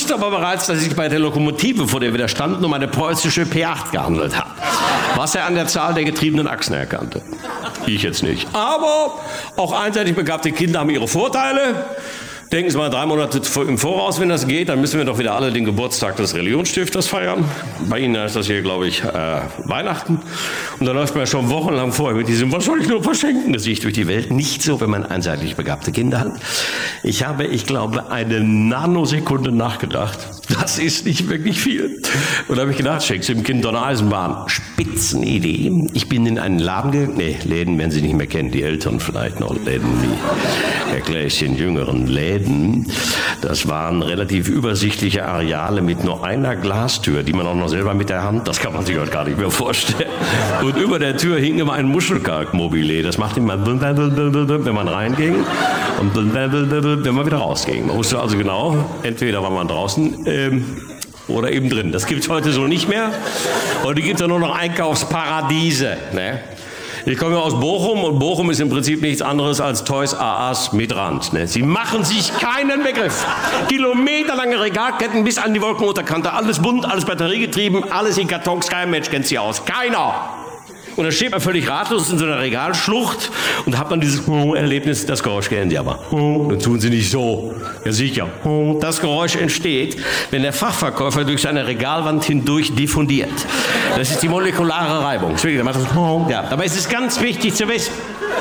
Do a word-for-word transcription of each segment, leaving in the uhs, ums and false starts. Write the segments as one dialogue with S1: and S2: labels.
S1: wusste aber bereits, dass es sich bei der Lokomotive, vor der wir da standen, um eine preußische P acht gehandelt hat. Was er an der Zahl der getriebenen Achsen erkannte. Ich jetzt nicht. Aber auch einseitig begabte Kinder haben ihre Vorteile. Denken Sie mal drei Monate im Voraus, wenn das geht, dann müssen wir doch wieder alle den Geburtstag des Religionsstifters feiern. Bei Ihnen heißt das hier, glaube ich, äh, Weihnachten. Und da läuft man ja schon wochenlang vorher mit diesem was soll ich nur verschenken Gesicht durch die Welt. Nicht so, wenn man einseitig begabte Kinder hat. Ich habe, ich glaube, eine Nanosekunde nachgedacht. Das ist nicht wirklich viel. Und da habe ich gedacht, schenkst du dem Kind doch eine Eisenbahn. Spitzenidee. Ich bin in einen Laden gegangen. Nee, Läden werden Sie nicht mehr kennen. Die Eltern vielleicht noch. Läden wie erkläre ich den jüngeren Läden. Das waren relativ übersichtliche Areale mit nur einer Glastür, die man auch noch selber mit der Hand, das kann man sich heute gar nicht mehr vorstellen. Und über der Tür hing immer ein Muschelkalkmobile. Das macht immer, wenn man reinging und wenn man wieder rausging. Man wusste also genau, entweder war man draußen ähm, oder eben drin. Das gibt es heute so nicht mehr. Heute gibt es ja nur noch Einkaufsparadiese. Ne? Ich komme aus Bochum und Bochum ist im Prinzip nichts anderes als Toys R Us mit Rand. Ne? Sie machen sich keinen Begriff. Kilometerlange Regalketten bis an die Wolkenunterkante. Alles bunt, alles batteriegetrieben, alles in Kartons. Kein Mensch kennt sie aus. Keiner. Und dann steht man völlig ratlos in so einer Regalschlucht und da hat man dieses Erlebnis, das Geräusch kennen Sie aber. Dann tun Sie nicht so. Ja sicher. Das Geräusch entsteht, wenn der Fachverkäufer durch seine Regalwand hindurch diffundiert. Das ist die molekulare Reibung. Ja, dabei ist es ganz wichtig zu wissen,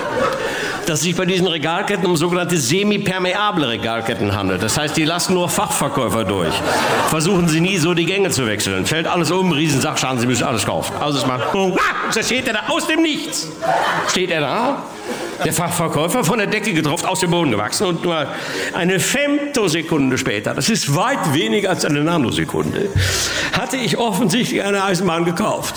S1: dass es sich bei diesen Regalketten um sogenannte semipermeable Regalketten handelt. Das heißt, die lassen nur Fachverkäufer durch. Versuchen Sie nie so die Gänge zu wechseln. Fällt alles um, Riesensachschaden, Sie müssen alles kaufen. Also es macht, ah, da steht er da aus dem Nichts. Steht er da, der Fachverkäufer von der Decke getroffen, aus dem Boden gewachsen und nur eine Femtosekunde später, das ist weit weniger als eine Nanosekunde, hatte ich offensichtlich eine Eisenbahn gekauft.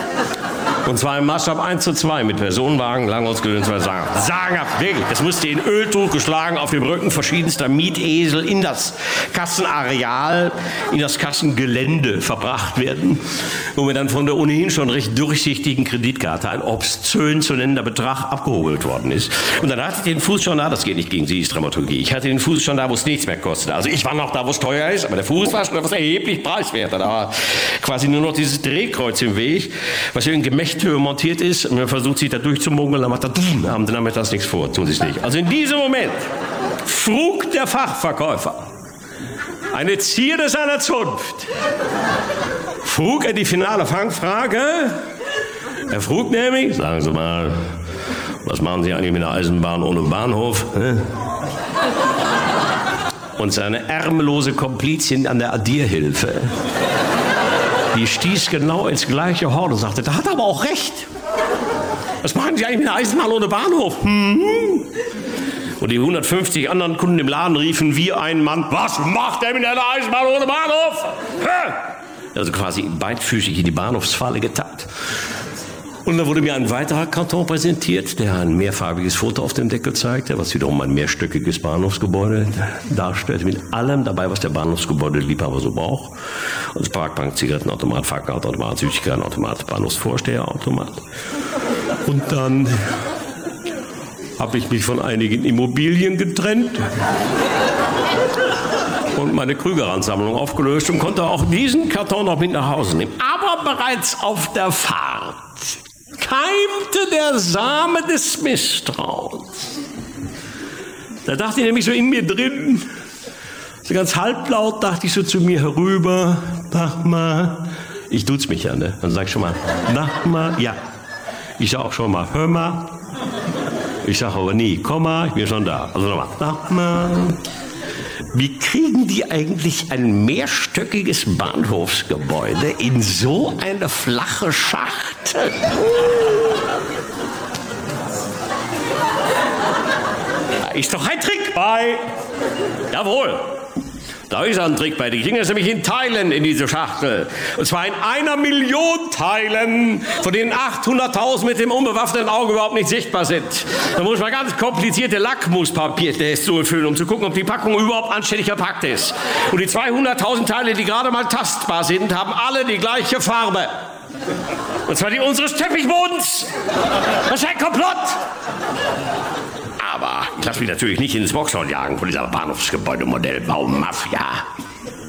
S1: Und zwar im Maßstab eins zu zwei mit Personenwagen, Langholzgedöns, sagenhaft, wirklich. Das musste in Öltuch geschlagen auf dem Rücken verschiedenster Mietesel in das Kassenareal, in das Kassengelände verbracht werden, wo mir dann von der ohnehin schon recht durchsichtigen Kreditkarte ein obszön zu nennender Betrag abgehobelt worden ist. Und dann hatte ich den Fuß schon da, das geht nicht gegen Sie, ist Dramaturgie, ich hatte den Fuß schon da, wo es nichts mehr kostet. Also ich war noch da, wo es teuer ist, aber der Fuß war schon etwas erheblich preiswerter. Da war quasi nur noch dieses Drehkreuz im Weg, was in Gemächthöhe montiert ist. Und man versucht sich da durchzumogeln, dann macht er, haben damit das nichts vor, tun Sie es nicht. Also in diesem Moment frug der Fachverkäufer, eine Zierde seiner Zunft, frug er die finale Fangfrage. Er frug nämlich, sagen Sie mal, was machen Sie eigentlich mit einer Eisenbahn ohne Bahnhof? Und seine ärmellose Komplizin an der Addierhilfe, die stieß genau ins gleiche Horn und sagte, da hat er aber auch recht. Was machen Sie eigentlich mit einer Eisenbahn ohne Bahnhof? Hm? Und die hundertfünfzig anderen Kunden im Laden riefen wie ein Mann, was macht er mit einer Eisenbahn ohne Bahnhof? Also quasi beidfüßig in die Bahnhofsfalle getappt. Und dann wurde mir ein weiterer Karton präsentiert, der ein mehrfarbiges Foto auf dem Deckel zeigte, was wiederum ein mehrstöckiges Bahnhofsgebäude darstellte, mit allem dabei, was der Bahnhofsgebäude-Liebhaber so braucht. Also Parkbank, Zigarettenautomat, Fahrkartenautomat, Süßigkeitenautomat, Bahnhofsvorsteherautomat. Und dann habe ich mich von einigen Immobilien getrennt und meine Krügerrand-Sammlung aufgelöst und konnte auch diesen Karton noch mit nach Hause nehmen. Aber bereits auf der Fahrt keimte der Same des Misstrauens. Da dachte ich nämlich so in mir drin, so ganz halblaut dachte ich so zu mir herüber, sag mal, ich duze mich ja, ne? Dann sag ich schon mal, sag mal, ja. Ich sag auch schon mal, hör mal. Ich sag aber nie, komm mal, ich bin schon da. Also nochmal, sag mal. Wie kriegen die eigentlich ein mehrstöckiges Bahnhofsgebäude in so eine flache Schachtel? Da ist doch ein Trick bei. Jawohl. Da ist ein Trick bei. Die kriegen das nämlich in Teilen in diese Schachtel. Und zwar in einer Million Teilen, von denen achthunderttausend mit dem unbewaffneten Auge überhaupt nicht sichtbar sind. Da muss man ganz komplizierte Lackmuspapiertests durchführen, um zu gucken, ob die Packung überhaupt anständig verpackt ist. Und die zweihunderttausend Teile, die gerade mal tastbar sind, haben alle die gleiche Farbe. Und zwar die unseres Teppichbodens. Das ist ein Komplott. Aber ich lasse mich natürlich nicht ins Boxhorn jagen von dieser Bahnhofsgebäudemodellbaumafia.